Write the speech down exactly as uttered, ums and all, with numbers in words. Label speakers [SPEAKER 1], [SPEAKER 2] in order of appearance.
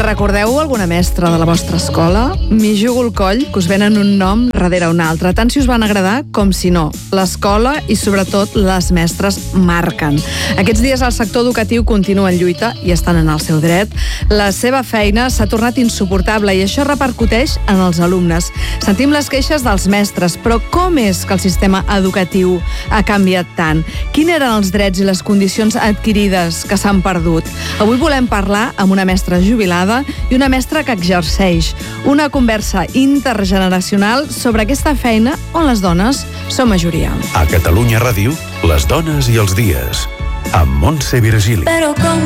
[SPEAKER 1] Recordeu alguna mestra de la vostra escola? M'hi jugo el coll que us venen un nom darrere un altre, tant si us van agradar com si no. L'escola i sobretot les mestres marquen. Aquests dies el sector educatiu continua en lluita i estan en el seu dret. La seva feina s'ha tornat insuportable i això repercuteix en els alumnes. Sentim les queixes dels mestres, però com és que el sistema educatiu ha canviat tant? Quins eren els drets i les condicions adquirides que s'han perdut? Avui volem parlar amb una mestra jubilada i una mestra que exerceix. Una conversa intergeneracional sobre aquesta feina on les dones són majoria.
[SPEAKER 2] A Catalunya Ràdio, les dones i els dies, amb Montse Virgili.
[SPEAKER 3] Però com